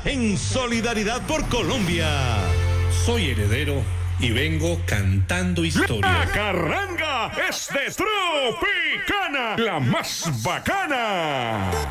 en solidaridad por Colombia. Soy heredero y vengo cantando historias. La carranga es de Tropicana, la más bacana.